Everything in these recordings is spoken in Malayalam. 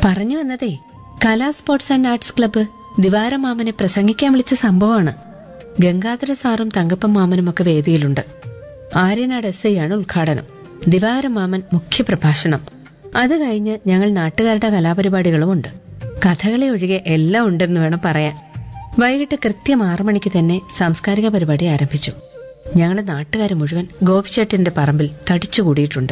പറഞ്ഞു വന്നതേ, കലാ സ്പോർട്സ് ആൻഡ് ആർട്സ് ക്ലബ്ബ് ദിവാരമാമനെ പ്രസംഗിക്കാൻ വിളിച്ച സംഭവമാണ്. ഗംഗാധര സാറും തങ്കപ്പൻ മാമനുമൊക്കെ വേദിയിലുണ്ട്. ആര്യനാട് SI ആണ് ഉദ്ഘാടനം. ദിവാരമാമൻ മുഖ്യപ്രഭാഷണം. അത് കഴിഞ്ഞ് ഞങ്ങൾ നാട്ടുകാരുടെ കലാപരിപാടികളുമുണ്ട്. കഥകളി ഒഴികെ എല്ലാം ഉണ്ടെന്ന് വേണം പറയാൻ. വൈകിട്ട് കൃത്യം 6 മണിക്ക് തന്നെ സാംസ്കാരിക പരിപാടി ആരംഭിച്ചു. ഞങ്ങളുടെ നാട്ടുകാർ മുഴുവൻ ഗോപിച്ചേട്ടന്റെ പറമ്പിൽ തടിച്ചുകൂടിയിട്ടുണ്ട്.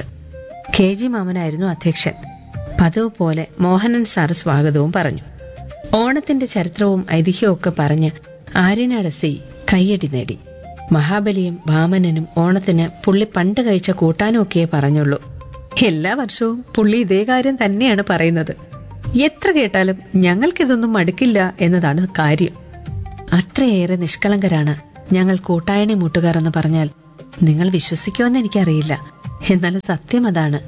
KG മാമനായിരുന്നു അധ്യക്ഷൻ. പതിവ് പോലെ മോഹനൻ സാറ് സ്വാഗതവും പറഞ്ഞു. ഓണത്തിന്റെ ചരിത്രവും ഐതിഹ്യവും ഒക്കെ പറഞ്ഞ് ആര്യനാട് SI കയ്യടി നേടി. മഹാബലിയും വാമനനും ഓണത്തിന് പുള്ളി പണ്ട് കഴിച്ച കൂട്ടാനും ഒക്കെയേ പറഞ്ഞുള്ളൂ. എല്ലാ വർഷവും പുള്ളി ഇതേ കാര്യം തന്നെയാണ് പറയുന്നത്. എത്ര കേട്ടാലും ഞങ്ങൾക്കിതൊന്നും മടുക്കില്ല എന്നതാണ് കാര്യം. അത്രയേറെ നിഷ്കളങ്കരാണ് ഞങ്ങൾ കൂട്ടായണി മൂട്ടുകാർ എന്ന് പറഞ്ഞാൽ നിങ്ങൾ വിശ്വസിക്കുമെന്ന് എനിക്കറിയില്ല. എന്നാലും സത്യം അതാണ്.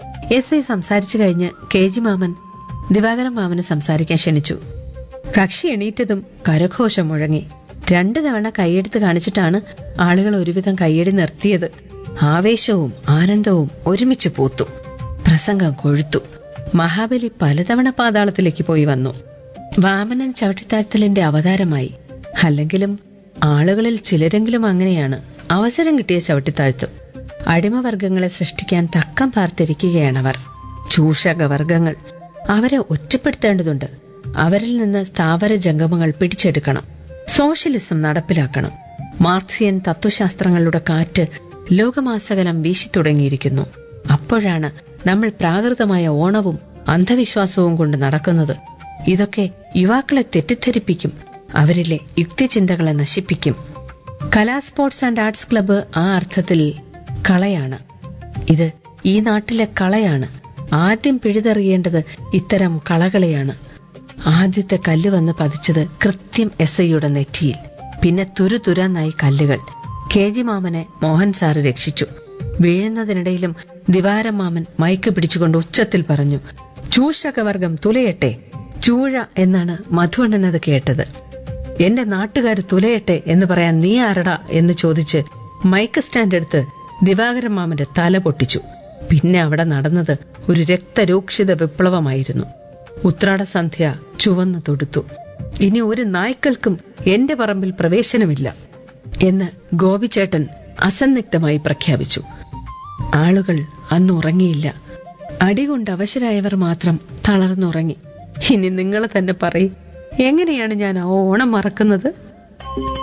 SI സംസാരിച്ചു കഴിഞ്ഞ് KG മാമൻ ദിവാകരൻ മാമന് സംസാരിക്കാൻ ക്ഷണിച്ചു. കക്ഷി എണീറ്റതും കരഘോഷം മുഴങ്ങി. 2 തവണ കൈയെടുത്ത് കാണിച്ചിട്ടാണ് ആളുകൾ ഒരുവിധം കൈയടി നിർത്തിയത്. ആവേശവും ആനന്ദവും ഒരുമിച്ച് പൂത്തു. പ്രസംഗം കൊഴുത്തു. മഹാബലി പലതവണ പാതാളത്തിലേക്ക് പോയി വന്നു. വാമനൻ ചവിട്ടിത്താഴ്ത്തലിന്റെ അവതാരമായി. അല്ലെങ്കിലും ആളുകളിൽ ചിലരെങ്കിലും അങ്ങനെയാണ്. അവസരം കിട്ടിയ ചവിട്ടിത്താഴ്ത്തും. അടിമവർഗങ്ങളെ സൃഷ്ടിക്കാൻ തക്കം പാർത്തിരിക്കുകയാണവർ. ചൂഷകവർഗങ്ങൾ. അവരെ ഒറ്റപ്പെടുത്തേണ്ടതുണ്ട്. അവരിൽ നിന്ന് സ്ഥാവര ജംഗമങ്ങൾ പിടിച്ചെടുക്കണം. സോഷ്യലിസം നടപ്പിലാക്കണം. മാർക്സിയൻ തത്വശാസ്ത്രങ്ങളുടെ കാറ്റ് ലോകമാസകലം വീശിത്തുടങ്ങിയിരിക്കുന്നു. അപ്പോഴാണ് നമ്മൾ പ്രാകൃതമായ ഓണവും അന്ധവിശ്വാസവും കൊണ്ട് നടക്കുന്നത്. ഇതൊക്കെ യുവാക്കളെ തെറ്റിദ്ധരിപ്പിക്കും. അവരിലെ യുക്തിചിന്തകളെ നശിപ്പിക്കും. കലാ സ്പോർട്സ് ആൻഡ് ആർട്സ് ക്ലബ്ബ് ആ അർത്ഥത്തിൽ കളയാണ്. ഇത് ഈ നാട്ടിലെ കളയാണ്. ആദ്യം പിഴുതെറിയേണ്ടത് ഇത്തരം കളകളെയാണ്. ആദ്യത്തെ കല്ല് വന്ന് പതിച്ചത് കൃത്യം SIയുടെ നെറ്റിയിൽ. പിന്നെ തുരുതുരാന്നായി കല്ലുകൾ. KG മാമനെ മോഹൻ സാറ് രക്ഷിച്ചു. വീഴുന്നതിനിടയിലും ദിവാരം മാമൻ മൈക്ക് പിടിച്ചുകൊണ്ട് ഉച്ചത്തിൽ പറഞ്ഞു, ചൂഷകവർഗം തുലയട്ടെ. ചൂഴ എന്നാണ് മധുവണ്ണനത് കേട്ടത്. എന്റെ നാട്ടുകാർ തുലയട്ടെ എന്ന് പറയാൻ നീ ആരടാ എന്ന് ചോദിച്ച് മൈക്ക് സ്റ്റാൻഡ് എടുത്ത് ദിവാകരൻ മാമന്റെ തല പൊട്ടിച്ചു. പിന്നെ അവിടെ നടന്നത് ഒരു രക്തരൂക്ഷിത വിപ്ലവമായിരുന്നു. ഉത്രാടസന്ധ്യ ചുവന്നു തൊടുത്തു. ഇനി ഒരു നായ്ക്കൾക്കും എന്റെ പറമ്പിൽ പ്രവേശനമില്ല എന്ന് ഗോപിച്ചേട്ടൻ അസന്നിഗ്ധമായി പ്രഖ്യാപിച്ചു. ആളുകൾ അന്ന് ഉറങ്ങിയില്ല. അടികൊണ്ട് അവശരായവർ മാത്രം തളർന്നുറങ്ങി. ഇനി നിങ്ങൾ തന്നെ പറയും, എങ്ങനെയാണ് ഞാൻ ആ ഓണം മറക്കുന്നത്?